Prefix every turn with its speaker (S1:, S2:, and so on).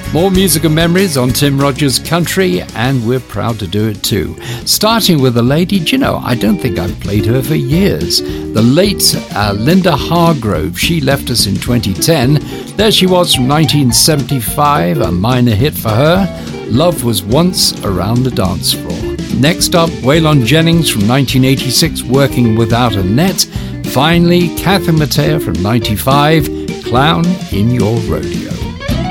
S1: More music and memories on Tim Rogers Country, and we're proud to do it too. Starting with a lady, do you know, I don't think I've played her for years. The late Linda Hargrove. She left us in 2010. There she was from 1975, a minor hit for her. Love Was Once Around the Dance Floor. Next up, Waylon Jennings from 1986, Working Without a Net. Finally, Cathy Mattea from 95, Clown in Your Rodeo.